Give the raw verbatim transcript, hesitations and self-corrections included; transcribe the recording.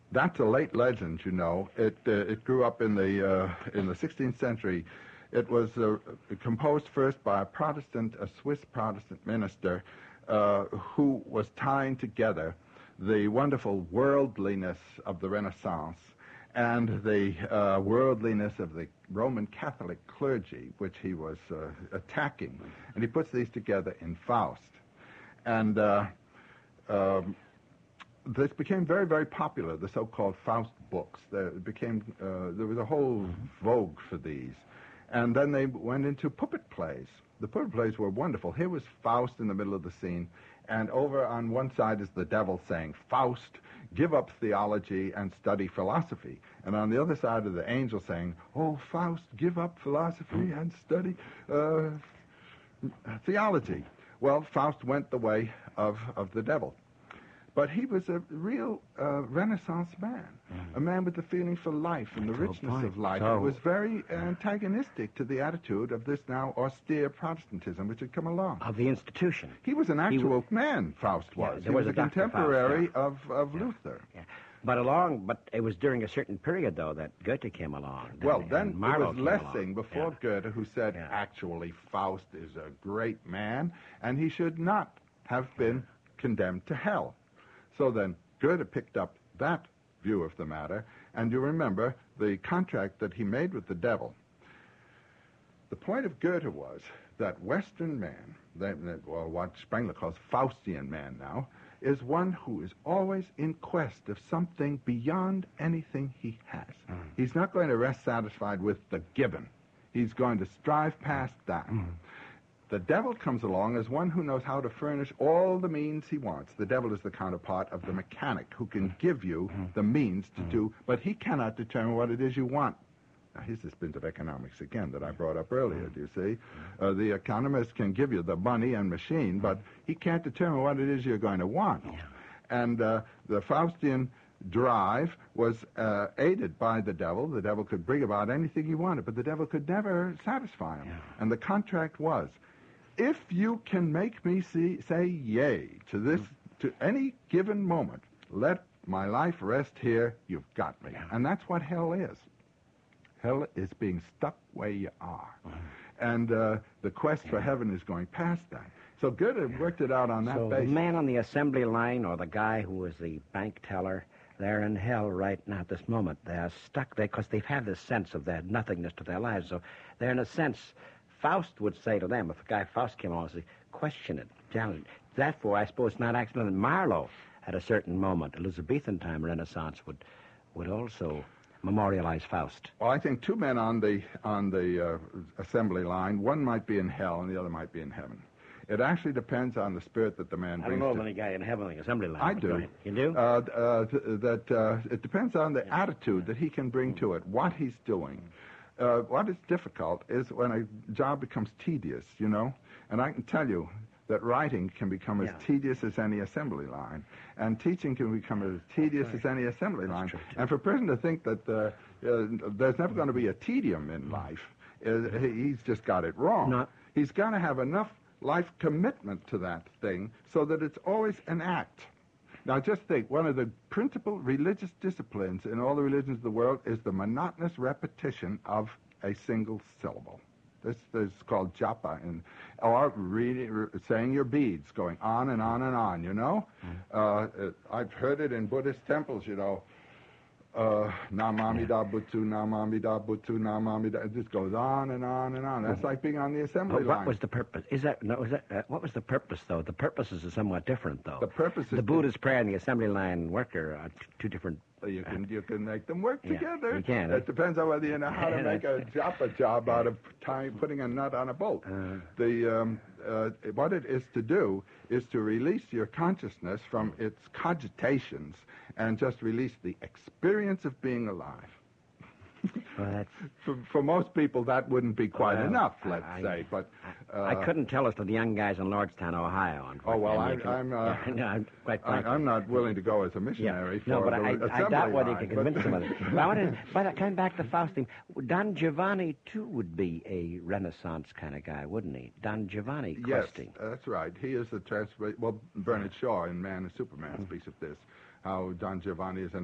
That's a late legend, you know. It uh, it grew up in the uh, in the sixteenth century. It was uh, composed first by a Protestant, a Swiss Protestant minister, uh, who was tying together the wonderful worldliness of the Renaissance and the uh, worldliness of the Roman Catholic clergy, which he was uh, attacking. And he puts these together in Faust. And uh, um, this became very, very popular, the so-called Faust books. There became, uh, there was a whole vogue for these. And then they went into puppet plays. The puppet plays were wonderful. Here was Faust in the middle of the scene, and over on one side is the devil saying, Faust, give up theology and study philosophy. And on the other side is the angel saying, oh, Faust, give up philosophy and study uh, theology. Well, Faust went the way of, of the devil. But he was a real uh, Renaissance man, mm. a man with the feeling for life and That's the richness point. of life. So, it was very antagonistic to the attitude of this now austere Protestantism which had come along. Of the institution. He was an actual was, man, Faust was. Yeah, he was, was a, a contemporary Faust, yeah. of, of yeah. Luther. Yeah. But along, but it was during a certain period, though, that Goethe came along. Well, he? then it was Lessing before yeah. Goethe who said, yeah. actually, Faust is a great man, and he should not have been condemned to hell. So then Goethe picked up that view of the matter, and you remember the contract that he made with the devil. The point of Goethe was that Western man, that, well, what Spengler calls Faustian man now, is one who is always in quest of something beyond anything he has. Mm. He's not going to rest satisfied with the given. He's going to strive past that. Mm. The devil comes along as one who knows how to furnish all the means he wants. The devil is the counterpart of the mechanic who can give you the means to do, but he cannot determine what it is you want. Now, here's the spins of economics again that I brought up earlier, do you see? Uh, the economist can give you the money and machine, but he can't determine what it is you're going to want. And uh, the Faustian drive was uh, aided by the devil. The devil could bring about anything he wanted, but the devil could never satisfy him. And the contract was, if you can make me see, say yay to this, to any given moment, let my life rest here, you've got me. And that's what hell is. Hell is being stuck where you are. And uh, the quest for heaven is going past that. So Goethe worked it out on that so basis. The man on the assembly line or the guy who was the bank teller, they're in hell right now at this moment. They're stuck there because they've had this sense of their nothingness to their lives. So they're in a sense... Faust would say to them, if a guy Faust came along, say, question it, challenge it. Therefore, I suppose it's not accidental that Marlowe, at a certain moment, Elizabethan time Renaissance, would would also memorialize Faust. Well, I think two men on the on the uh, assembly line, one might be in hell and the other might be in heaven. It actually depends on the spirit that the man brings. I don't know to of any guy in heaven on the assembly line. I do. You do? Uh, uh, th- that uh, it depends on the attitude that he can bring to it, what he's doing. Uh, what is difficult is when a job becomes tedious, you know, and I can tell you that writing can become as yeah. tedious as any assembly line, and teaching can become as tedious okay. as any assembly That's line. True, and for a person to think that uh, uh, there's never going to be a tedium in life, uh, he's just got it wrong. Not he's got to have enough life commitment to that thing so that it's always an act. Now, just think, one of the principal religious disciplines in all the religions of the world is the monotonous repetition of a single syllable. This is called japa, and, or reading, re, saying your beads, going on and on and on, you know? Mm. Uh, I've heard it in Buddhist temples, you know. Uh, Namamida Butsu, Namamida Butsu, Namamida. It just goes on and on and on. That's like being on the assembly but what line. was the purpose? Is that no? Is that uh, what was the purpose though? The purposes are somewhat different though. The purpose is the Buddhist prayer and the assembly line worker are t- two different. You can you can make them work yeah, together. You can. It depends on whether you know how to make a japa job out of tying, putting a nut on a bolt. Uh, the um, uh, what it is to do is to release your consciousness from its cogitations and just release the experience of being alive. Well, that's... for, for most people, that wouldn't be quite well, enough, let's I, say. But uh, I couldn't tell us to the young guys in Lordstown, Ohio. Oh well, I, I'm. Uh, yeah, no, I'm quite. I, I'm not willing to go as a missionary. Yeah. No, for but I, the I doubt whether you line, can convince them of it. But I wanted, but coming back to Faustin, Don Giovanni too would be a Renaissance kind of guy, wouldn't he? Don Giovanni questing. Yes, that's right. He is the trans. Well, Bernard Shaw in Man and Superman speaks of this. How Don Giovanni is an